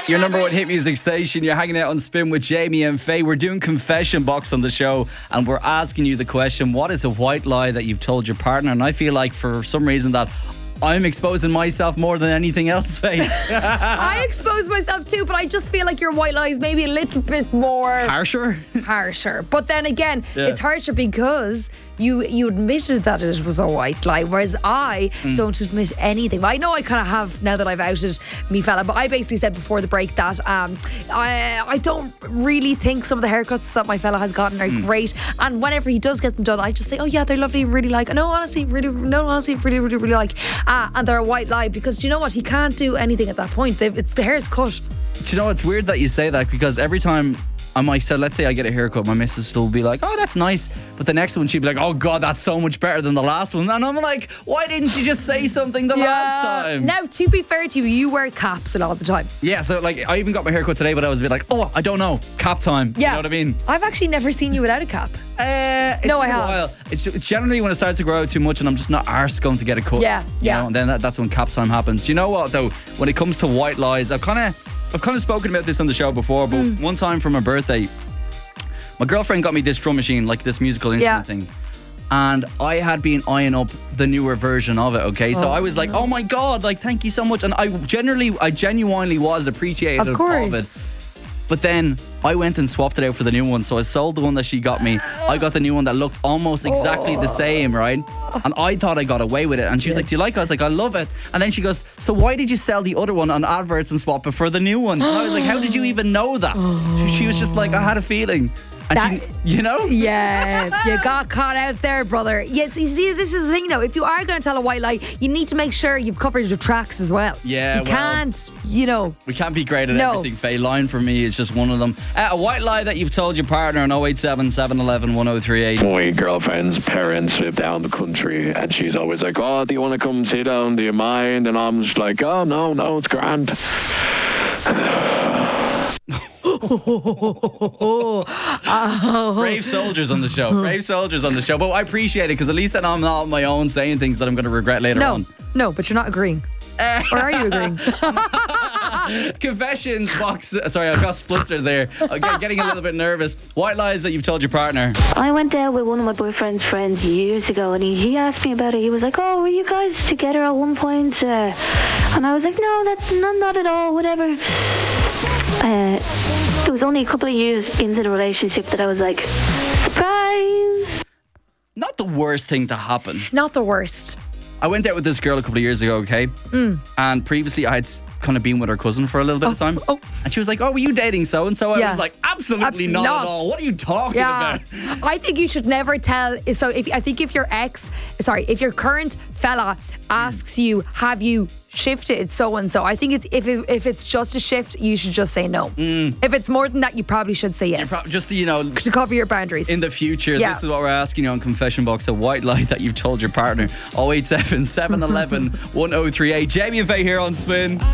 Your number one hit music station. You're hanging out on Spin with Jamie and Faye. We're doing Confession Box on the show, and we're asking you the question, what is a white lie that you've told your partner? And I feel like for some reason that I'm exposing myself more than anything else, Faye. I expose myself too, but I just feel like your white lie is maybe a little bit more Harsher? But then again, it's harsher because you admitted that it was a white lie, whereas I don't admit anything. I know I kind of have now that I've outed me fella, but I basically said before the break that I don't really think some of the haircuts that my fella has gotten are great, and whenever he does get them done, I just say, oh yeah, they're lovely, really like. Honestly, really like. And they're a white lie because do you know what? He can't do anything at that point. The hair's cut. Do you know, it's weird that you say that because every time I might say, let's say I get a haircut, my missus will be like, oh, that's nice. But the next one, she'd be like, oh God, that's so much better than the last one. And I'm like, why didn't you just say something the last time? Now, to be fair to you, you wear caps a lot of the time. Yeah, so like, I even got my haircut today, but I was a bit like, oh, I don't know, cap time. Yeah. You know what I mean? I've actually never seen you without a cap. No, I have. It's generally when it starts to grow out too much and I'm just not arsed going to get a cut. Yeah. You know, and then that's when cap time happens. Do you know what, though? When it comes to white lies, I've kind of spoken about this on the show before, but one time for my birthday, my girlfriend got me this drum machine, like this musical instrument thing. And I had been eyeing up the newer version of it, okay? So I was like, oh my God, like, thank you so much. And I genuinely was appreciative of it. But then I went and swapped it out for the new one. So I sold the one that she got me. I got the new one that looked almost exactly the same, right? And I thought I got away with it. And she was like, do you like it? I was like, I love it. And then she goes, so why did you sell the other one on adverts and swap it for the new one? And I was like, how did you even know that? She was just like, I had a feeling. And she, you know? Yeah, you got caught out there, brother. Yes, you see, this is the thing though. If you are going to tell a white lie, you need to make sure you've covered your tracks as well. Yeah, you can't, you know. We can't be great at everything, Faye. Line for me is just one of them. A white lie that you've told your partner on 087 711 1038. My girlfriend's parents live down the country and she's always like, oh, do you want to come sit down? Do you mind? And I'm just like, oh, no, it's grand. Brave soldiers on the show. But I appreciate it because at least then I'm not on my own saying things that I'm going to regret later on. No, but you're not agreeing. Or are you agreeing? Confessions box. Sorry, I got flustered there. I'm getting a little bit nervous. White lies that you've told your partner. I went out with one of my boyfriend's friends years ago and he asked me about it. He was like, oh, were you guys together at one point? And I was like, no, that's not at all, whatever. It was only a couple of years into the relationship that I was like, surprise. Not the worst thing to happen. Not the worst. I went out with this girl a couple of years ago, okay? And previously I had kind of been with her cousin for a little bit of time. And she was like, oh, were you dating so-and-so? I was like, absolutely not at all. What are you talking about? I think you should never tell. So if your current fella asks you, have you shifted so-and-so, I think if it's just a shift, you should just say no. If it's more than that, you probably should say yes. Just to cover your boundaries. In the future, this is what we're asking you on Confession Box, a white lie that you've told your partner. 087 711 1038. Jamie and Faye here on Spin.